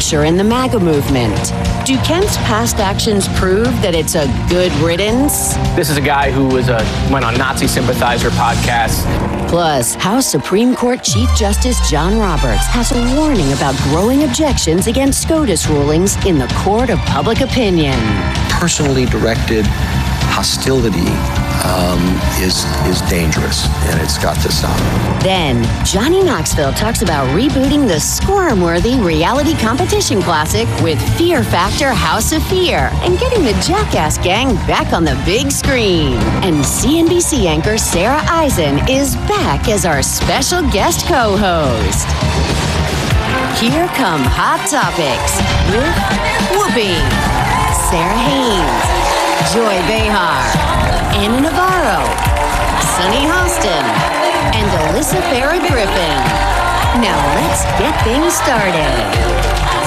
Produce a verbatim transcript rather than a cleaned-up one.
fracture in the MAGA movement. Do Kent's past actions prove that it's a good riddance? This is a guy who was a, went on Nazi sympathizer podcasts. Plus, how Supreme Court Chief Justice John Roberts has a warning about growing objections against SCOTUS rulings in the court of public opinion. Personally directed hostility um, is is dangerous, and it's got to stop. Then, Johnny Knoxville talks about rebooting the squirm-worthy reality competition classic with Fear Factor House of Fear and getting the Jackass gang back on the big screen. And C N B C anchor Sarah Eisen is back as our special guest co-host. Here come Hot Topics with Whoopi, Sarah Haynes, Joy Behar, Anna Navarro, Sunny Hostin, and Alyssa Farah Griffin. Now let's get things started.